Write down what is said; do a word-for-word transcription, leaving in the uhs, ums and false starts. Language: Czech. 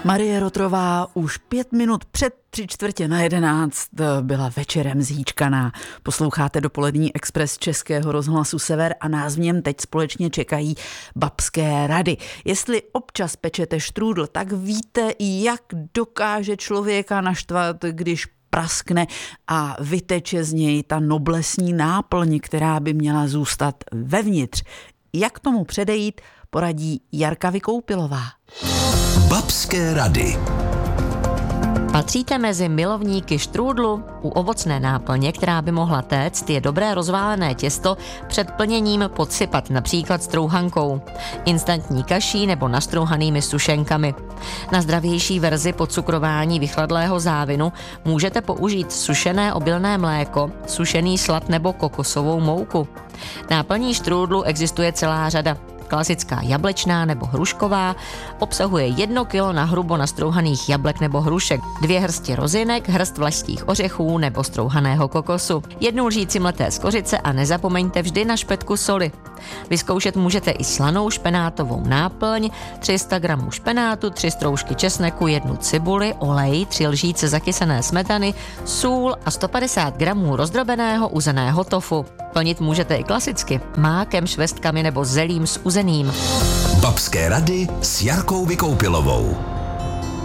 Marie Rotrová už pět minut před tři čtvrtě na jedenáct byla večerem zhýčkaná. Posloucháte Dopolední Express Českého rozhlasu Sever a nás v něm teď společně čekají babské rady. Jestli občas pečete štrůdl, tak víte, jak dokáže člověka naštvat, když praskne a vyteče z něj ta noblesní náplň, která by měla zůstat vevnitř. Jak tomu předejít, poradí Jarka Vykoupilová. Babské rady. Patříte mezi milovníky štrůdlu? U ovocné náplně, která by mohla téct, je dobré rozválené těsto před plněním podsypat například strouhankou, instantní kaší nebo nastrouhanými sušenkami. Na zdravější verzi podcukrování vychladlého závinu můžete použít sušené obilné mléko, sušený slad nebo kokosovou mouku. Náplní štrůdlu existuje celá řada. Klasická jablečná nebo hrušková obsahuje jedno kilo na hrubo nastrouhaných jablek nebo hrušek, dvě hrsti rozinek, hrst vlašských ořechů nebo strouhaného kokosu, jednu lžíci mleté skořice a nezapomeňte vždy na špetku soli. Vyzkoušet můžete i slanou špenátovou náplň, tři sta gramů špenátu, tři stroužky česneku, jednu cibuli, olej, tři lžíce zakysané smetany, sůl a sto padesát gramů rozdrobeného uzeného tofu. Plnit můžete i klasicky, mákem, švestkami nebo zelím s uzeným. Babské rady s Jarkou Vykoupilovou.